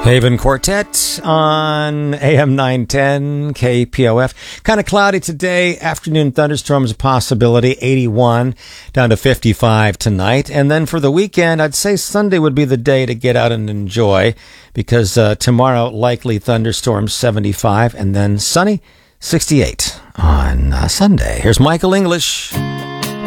Haven Quartet on AM 910 KPOF. Kind of cloudy today. Afternoon thunderstorms a possibility. 81 down to 55 tonight. And then for the weekend, I'd say Sunday would be the day to get out and enjoy, because tomorrow likely thunderstorms 75 and then sunny 68 on Sunday. Here's Michael English.